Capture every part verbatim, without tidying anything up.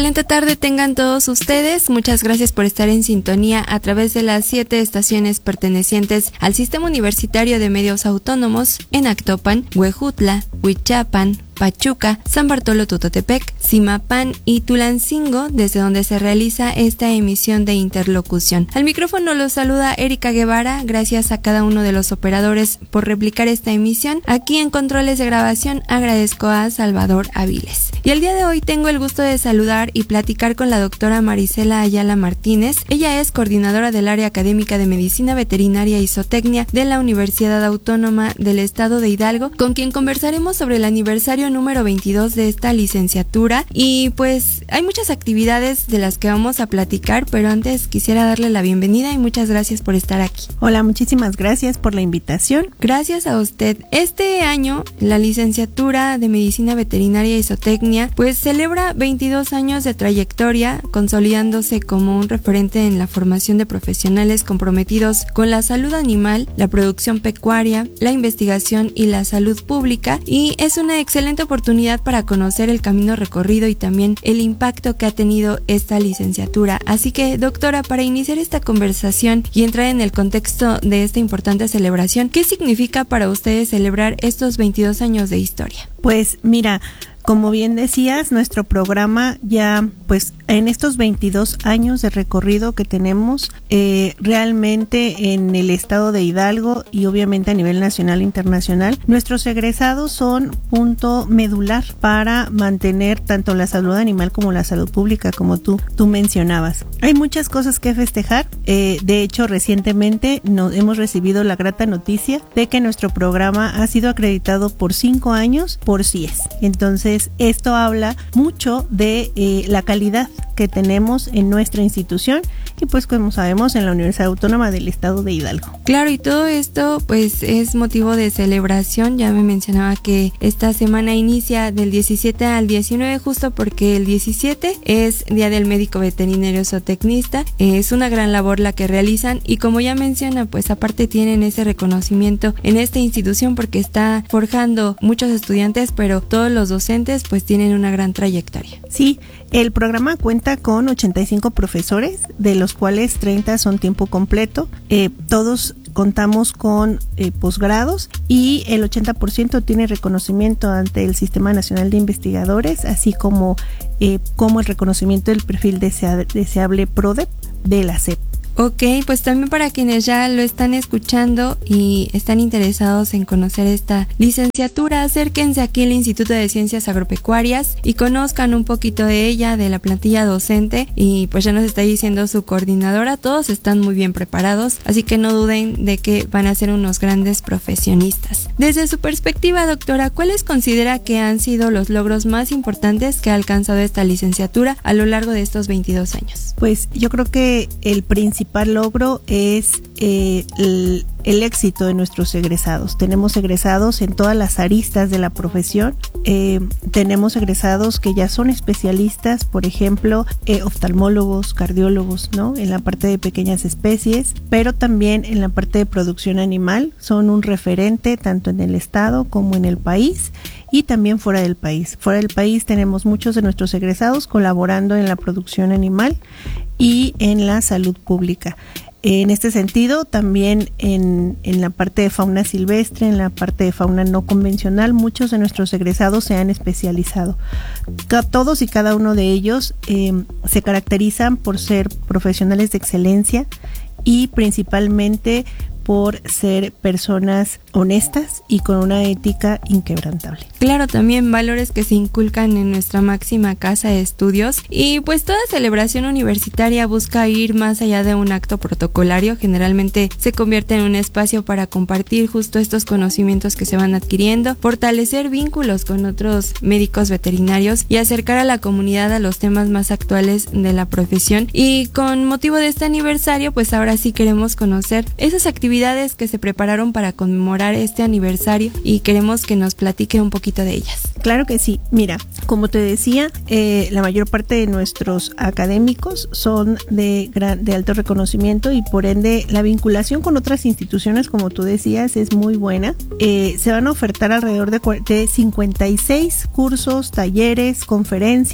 Excelente tarde tengan todos ustedes, muchas gracias por estar en sintonía a través de las siete estaciones pertenecientes al Sistema Universitario de Medios Autónomos en Actopan, Huejutla, Huichapan, Pachuca, San Bartolo Tototepec, Zimapán y Tulancingo, desde donde se realiza esta emisión de interlocución. Al micrófono los saluda Erika Guevara, gracias a cada uno de los operadores por replicar esta emisión. Aquí en controles de grabación agradezco a Salvador Aviles. Y el día de hoy tengo el gusto de saludar y platicar con la doctora Marisela Ayala Martínez. Ella es coordinadora del área académica de Medicina Veterinaria y Zootecnia de la Universidad Autónoma del Estado de Hidalgo, con quien conversaremos sobre el aniversario número veintidós de esta licenciatura. Y pues hay muchas actividades de las que vamos a platicar, pero antes quisiera darle la bienvenida y muchas gracias por estar aquí. Hola, muchísimas gracias por la invitación. Gracias a usted. Este año la licenciatura de Medicina Veterinaria y Zootecnia pues celebra veintidós años de trayectoria, consolidándose como un referente en la formación de profesionales comprometidos con la salud animal, la producción pecuaria, la investigación y la salud pública, y es una excelente oportunidad para conocer el camino recorrido y también el impacto que ha tenido esta licenciatura. Así que, doctora, para iniciar esta conversación y entrar en el contexto de esta importante celebración, ¿qué significa para ustedes celebrar estos veintidós años de historia? Pues mira, como bien decías, nuestro programa ya, pues en estos veintidós años de recorrido que tenemos, eh, realmente en el estado de Hidalgo y obviamente a nivel nacional e internacional, nuestros egresados son punto medular para mantener tanto la salud animal como la salud pública, como tú, tú mencionabas. Hay muchas cosas que festejar. Eh, de hecho, recientemente nos hemos recibido la grata noticia de que nuestro programa ha sido acreditado por cinco años por C I E S. Entonces, esto habla mucho de eh, la calidad que tenemos en nuestra institución y pues como sabemos en la Universidad Autónoma del Estado de Hidalgo. Claro, y todo esto pues es motivo de celebración. Ya me mencionaba que esta semana inicia del diecisiete al diecinueve, justo porque el diecisiete es Día del Médico Veterinario Zootecnista. Es una gran labor la que realizan y como ya menciona, pues aparte tienen ese reconocimiento en esta institución porque está forjando muchos estudiantes, pero todos los docentes pues tienen una gran trayectoria. Sí, el programa cuenta con ochenta y cinco profesores, de los cuales treinta son tiempo completo. Eh, todos contamos con eh, posgrados y el ochenta por ciento tiene reconocimiento ante el Sistema Nacional de Investigadores, así como, eh, como el reconocimiento del perfil desea, deseable PRODEP de la S E P. Ok, pues también para quienes ya lo están escuchando y están interesados en conocer esta licenciatura, acérquense aquí al Instituto de Ciencias Agropecuarias y conozcan un poquito de ella, de la plantilla docente, y pues ya nos está diciendo su coordinadora, todos están muy bien preparados, así que no duden de que van a ser unos grandes profesionistas. Desde su perspectiva, doctora, ¿cuáles considera que han sido los logros más importantes que ha alcanzado esta licenciatura a lo largo de estos veintidós años? Pues yo creo que el principal principal logro es eh, el, el éxito de nuestros egresados. Tenemos egresados en todas las aristas de la profesión. Eh, tenemos egresados que ya son especialistas, por ejemplo, eh, oftalmólogos, cardiólogos, ¿no? En la parte de pequeñas especies, pero también en la parte de producción animal. Son un referente tanto en el estado como en el país y también fuera del país. Fuera del país tenemos muchos de nuestros egresados colaborando en la producción animal y en la salud pública. En este sentido, también en, en la parte de fauna silvestre, en la parte de fauna no convencional, muchos de nuestros egresados se han especializado. Todos y cada uno de ellos eh, se caracterizan por ser profesionales de excelencia y principalmente por ser personas honestas y con una ética inquebrantable. Claro, también valores que se inculcan en nuestra máxima casa de estudios, y pues toda celebración universitaria busca ir más allá de un acto protocolario. Generalmente se convierte en un espacio para compartir justo estos conocimientos que se van adquiriendo, fortalecer vínculos con otros médicos veterinarios y acercar a la comunidad a los temas más actuales de la profesión. Y con motivo de este aniversario, pues ahora sí queremos conocer esas actividades que se prepararon para conmemorar este aniversario y queremos que nos platique un poquito de ellas. Claro que sí. Mira, como te decía, eh, la mayor parte de nuestros académicos son de, gran, de alto reconocimiento y por ende la vinculación con otras instituciones, como tú decías, es muy buena. Eh, se van a ofertar alrededor de, de cincuenta y seis cursos, talleres, conferencias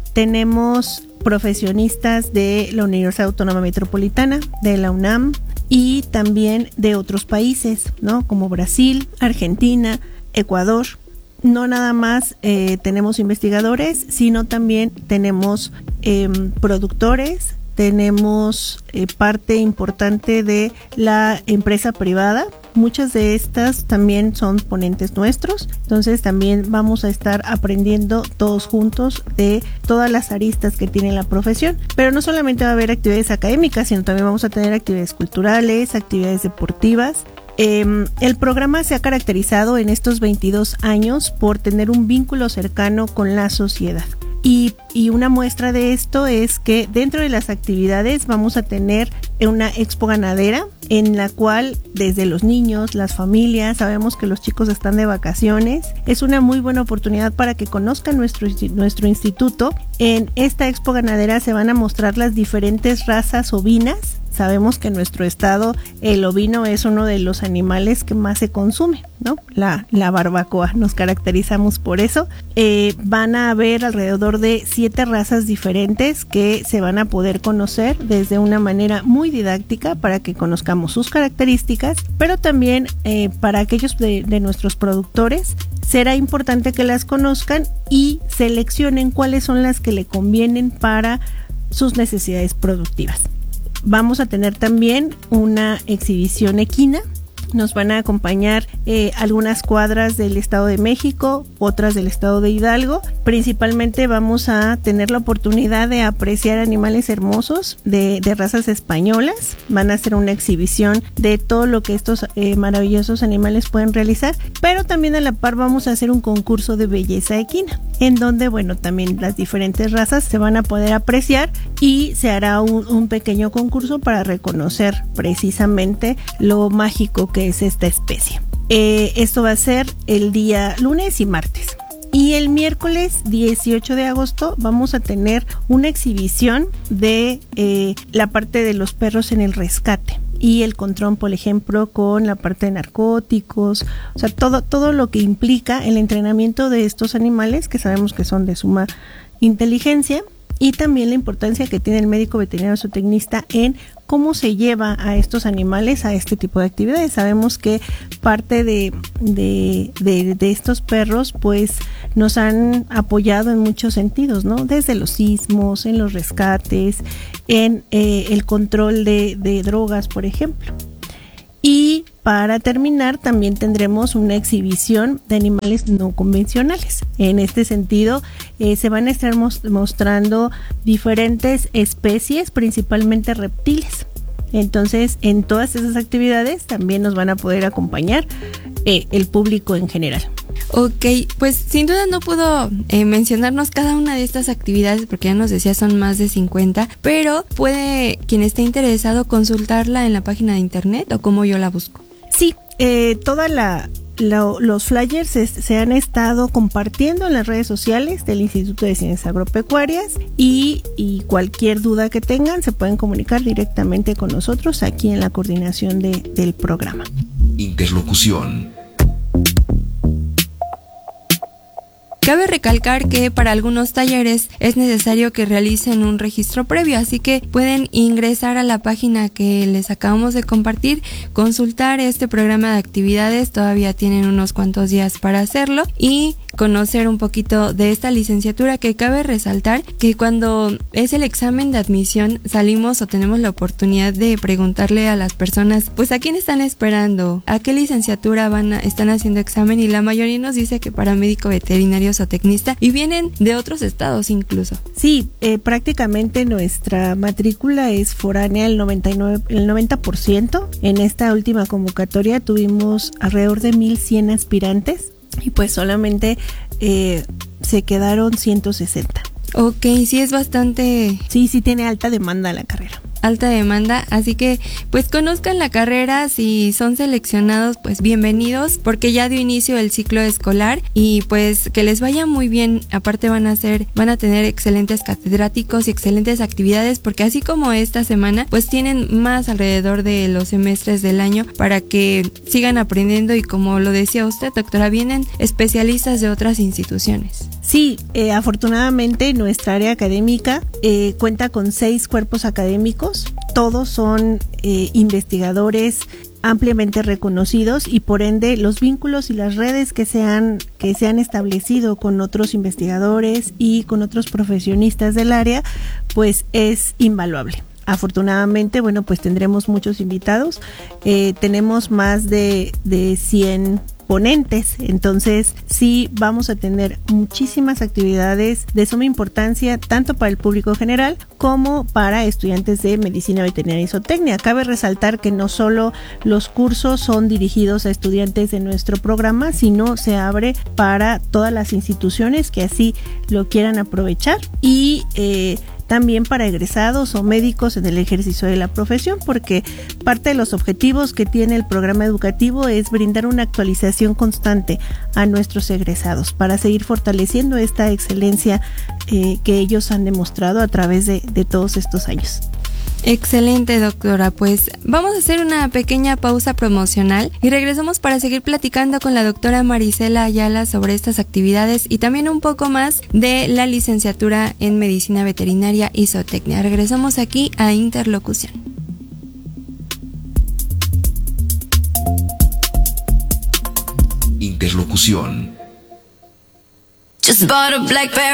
tenemos profesionistas de la Universidad Autónoma Metropolitana, de la UNAM y también de otros países, ¿no? Como Brasil, Argentina, Ecuador. No nada más eh, tenemos investigadores, sino también tenemos eh, productores, tenemos eh, parte importante de la empresa privada. Muchas de estas también son ponentes nuestros, entonces también vamos a estar aprendiendo todos juntos de todas las aristas que tiene la profesión. Pero no solamente va a haber actividades académicas, sino también vamos a tener actividades culturales, actividades deportivas. Eh, el programa se ha caracterizado en estos veintidós años por tener un vínculo cercano con la sociedad. Y, y una muestra de esto es que dentro de las actividades vamos a tener una expo ganadera en la cual desde los niños, las familias, sabemos que los chicos están de vacaciones. Es una muy buena oportunidad para que conozcan nuestro, nuestro instituto. En esta expo ganadera se van a mostrar las diferentes razas ovinas. Sabemos que en nuestro estado el ovino es uno de los animales que más se consume, ¿no? La, la barbacoa, nos caracterizamos por eso. Eh, van a haber alrededor de siete razas diferentes que se van a poder conocer desde una manera muy didáctica para que conozcamos sus características, pero también eh, para aquellos de, de nuestros productores será importante que las conozcan y seleccionen cuáles son las que le convienen para sus necesidades productivas. Vamos a tener también una exhibición equina. Nos van a acompañar eh, algunas cuadras del Estado de México, otras del Estado de Hidalgo. Principalmente vamos a tener la oportunidad de apreciar animales hermosos de, de razas españolas. Van a hacer una exhibición de todo lo que estos eh, maravillosos animales pueden realizar. Pero también a la par vamos a hacer un concurso de belleza equina, en donde, bueno, también las diferentes razas se van a poder apreciar y se hará un, un pequeño concurso para reconocer precisamente lo mágico que es esta especie. Eh, esto va a ser el día lunes y martes. Y el miércoles dieciocho de agosto vamos a tener una exhibición de eh, la parte de los perros en el rescate y el control, por ejemplo, con la parte de narcóticos, o sea, todo, todo lo que implica el entrenamiento de estos animales que sabemos que son de suma inteligencia, y también la importancia que tiene el médico veterinario zootecnista en cómo se lleva a estos animales a este tipo de actividades. Sabemos que parte de, de, de, de estos perros pues nos han apoyado en muchos sentidos, ¿no? Desde los sismos, en los rescates, en eh, el control de, de drogas, por ejemplo. Y para terminar también tendremos una exhibición de animales no convencionales. En este sentido eh, se van a estar mos- mostrando diferentes especies, principalmente reptiles. Entonces en todas esas actividades también nos van a poder acompañar eh, el público en general. Ok, pues sin duda no puedo eh, mencionarnos cada una de estas actividades porque ya nos decía son más de cincuenta, pero puede quien esté interesado consultarla en la página de internet o cómo yo la busco. Sí, eh, toda la, la los flyers se, se han estado compartiendo en las redes sociales del Instituto de Ciencias Agropecuarias y, y cualquier duda que tengan se pueden comunicar directamente con nosotros aquí en la coordinación de, del programa. Interlocución. Cabe recalcar que para algunos talleres es necesario que realicen un registro previo, así que pueden ingresar a la página que les acabamos de compartir, consultar este programa de actividades, todavía tienen unos cuantos días para hacerlo y conocer un poquito de esta licenciatura, que cabe resaltar que cuando es el examen de admisión salimos o tenemos la oportunidad de preguntarle a las personas, pues a quién están esperando, a qué licenciatura van a, están haciendo examen, y la mayoría nos dice que para médico veterinario zootecnista y vienen de otros estados incluso. Sí, eh, prácticamente nuestra matrícula es foránea, el noventa y nueve, el noventa por ciento. En esta última convocatoria tuvimos alrededor de mil cien aspirantes y pues solamente eh, se quedaron ciento sesenta. Ok, sí es bastante... Sí, sí tiene alta demanda la carrera. Alta demanda, así que pues conozcan la carrera, si son seleccionados pues bienvenidos, porque ya dio inicio el ciclo escolar y pues que les vaya muy bien. Aparte van a ser, van a tener excelentes catedráticos y excelentes actividades, porque así como esta semana pues tienen más alrededor de los semestres del año para que sigan aprendiendo, y como lo decía usted, doctora, vienen especialistas de otras instituciones. Sí, eh, afortunadamente nuestra área académica eh, cuenta con seis cuerpos académicos. Todos son eh, investigadores ampliamente reconocidos y por ende los vínculos y las redes que se han, que se han establecido con otros investigadores y con otros profesionistas del área, pues es invaluable. Afortunadamente, bueno, pues tendremos muchos invitados. Eh, tenemos más de, de cien ponentes, entonces sí vamos a tener muchísimas actividades de suma importancia tanto para el público general como para estudiantes de medicina veterinaria y zootecnia. Cabe resaltar que no solo los cursos son dirigidos a estudiantes de nuestro programa, sino se abre para todas las instituciones que así lo quieran aprovechar y eh, también para egresados o médicos en el ejercicio de la profesión, porque parte de los objetivos que tiene el programa educativo es brindar una actualización constante a nuestros egresados para seguir fortaleciendo esta excelencia eh, que ellos han demostrado a través de, de todos estos años. Excelente, doctora. Pues vamos a hacer una pequeña pausa promocional y regresamos para seguir platicando con la doctora Marisela Ayala sobre estas actividades y también un poco más de la licenciatura en Medicina Veterinaria y Zootecnia. Regresamos aquí a Interlocución. Interlocución. Just bought a BlackBerry.